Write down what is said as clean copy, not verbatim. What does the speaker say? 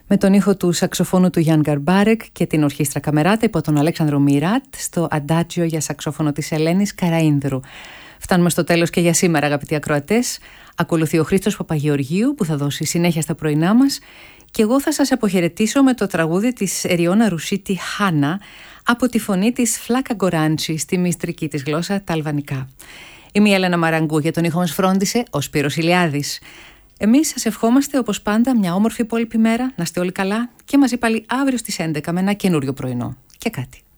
Με τον ήχο του σαξοφώνου του Γιάν Γκαρμπάρεκ και την ορχήστρα Καμεράτα υπό τον Αλέξανδρο Μιράτ στο αντάτζιο για σαξόφωνο της Ελένης Καραΐνδρου. Φτάνουμε στο τέλος και για σήμερα, αγαπητοί ακροατές. Ακολουθεί ο Χρήστος Παπαγεωργίου που θα δώσει συνέχεια στα πρωινά μας και εγώ θα σας αποχαιρετήσω με το τραγούδι της Εριώνα Ρουσίτη Χάνα από τη φωνή της Φλάκα Γκοράντσι στη μυστρική της γλώσσα τα αλβανικά. Είμαι η Έλενα Μαραγκού, για τον ήχο μας φρόντισε ο Σπύρος Ηλιάδης. Εμείς σας ευχόμαστε όπως πάντα μια όμορφη υπόλοιπη μέρα, να είστε όλοι καλά και μαζί πάλι αύριο στις 11 με ένα καινούριο πρωινό. Και κάτι.